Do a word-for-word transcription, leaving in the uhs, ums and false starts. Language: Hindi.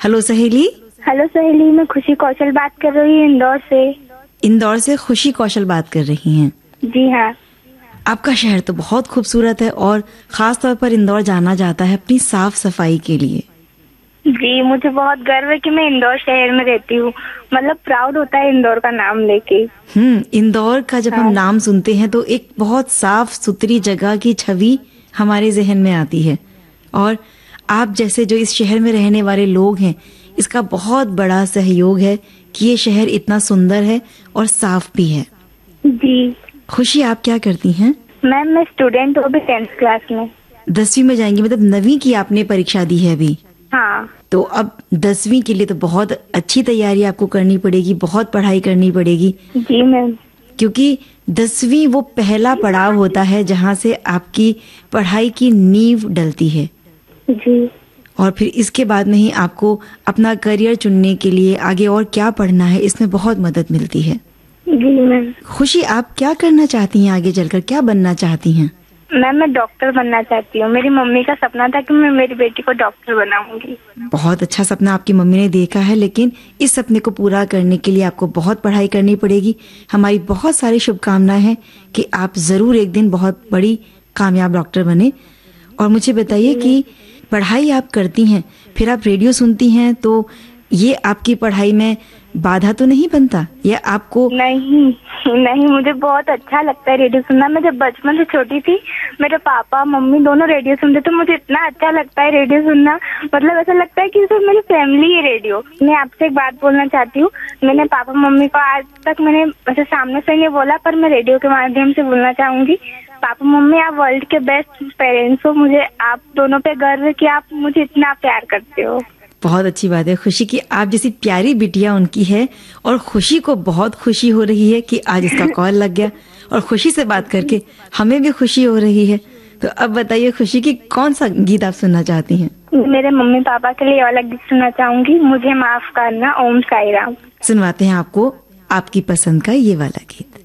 हेलो सहेली। हेलो सहेली, मैं खुशी कौशल बात कर रही हूँ इंदौर से। इंदौर से खुशी कौशल बात कर रही हैं? जी हाँ। आपका शहर तो बहुत खूबसूरत है और खास तौर पर इंदौर जाना जाता है अपनी साफ सफाई के लिए। जी, मुझे बहुत गर्व है कि मैं इंदौर शहर में रहती हूँ। मतलब प्राउड होता है इंदौर का नाम लेके। हम्म इंदौर का जब हाँ। हम नाम सुनते हैं तो एक बहुत साफ सुथरी जगह की छवि हमारे जहन में आती है, और आप जैसे जो इस शहर में रहने वाले लोग हैं, इसका बहुत बड़ा सहयोग है कि ये शहर इतना सुंदर है और साफ भी है। जी। खुशी, आप क्या करती हैं? मैम, मैं स्टूडेंट हूँ, अभी टेंथ क्लास में। दसवीं में जाएंगी, मतलब नवीं की आपने परीक्षा दी है अभी? हाँ। तो अब दसवीं के लिए तो बहुत अच्छी तैयारी आपको करनी पड़ेगी, बहुत पढ़ाई करनी पड़ेगी। जी मैम। क्योंकि दसवीं वो पहला पड़ाव होता है जहाँ से आपकी पढ़ाई की नींव डलती है। जी। और फिर इसके बाद में ही आपको अपना करियर चुनने के लिए आगे और क्या पढ़ना है, इसमें बहुत मदद मिलती है। जी मैम। खुशी, आप क्या करना चाहती हैं आगे चलकर, क्या बनना चाहती हैं? मैम, मैं डॉक्टर बनना चाहती हूँ। मेरी मम्मी का सपना था कि मैं मेरी बेटी को डॉक्टर बनाऊंगी। बहुत अच्छा सपना आपकी मम्मी ने देखा है, लेकिन इस सपने को पूरा करने के लिए आपको बहुत पढ़ाई करनी पड़ेगी। हमारी बहुत सारी शुभकामनाएं हैं कि आप जरूर एक दिन बहुत बड़ी कामयाब डॉक्टर बने। और मुझे बताइए कि पढ़ाई आप करती हैं, फिर आप रेडियो सुनती हैं, तो ये आपकी पढ़ाई में बाधा तो नहीं बनता या आपको? नहीं नहीं, मुझे बहुत अच्छा लगता है रेडियो सुनना। मैं जब बचपन से छोटी थी, मेरे पापा मम्मी दोनों रेडियो सुनते, तो मुझे इतना अच्छा लगता है रेडियो सुनना। मतलब ऐसा लगता है कि सिर्फ मेरी फैमिली है रेडियो। मैं आपसे एक बात बोलना चाहती हूँ। मैंने पापा मम्मी को आज तक मैंने वैसे सामने से नहीं बोला, पर मैं रेडियो के माध्यम से बोलना चाहूंगी। पापा मम्मी, आप वर्ल्ड के बेस्ट पेरेंट्स हो। मुझे आप दोनों पे गर्व है कि आप मुझे इतना प्यार करते हो। बहुत अच्छी बात है खुशी की आप जैसी प्यारी बिटिया उनकी है, और खुशी को बहुत खुशी हो रही है कि आज इसका कॉल लग गया, और खुशी से बात करके हमें भी खुशी हो रही है। तो अब बताइए खुशी की कौन सा गीत आप सुनना चाहती हैं? मेरे मम्मी पापा के लिए वाला गीत सुनना चाहूंगी, मुझे माफ करना, ओम साई राम। सुनवाते हैं आपको आपकी पसंद का ये वाला गीत।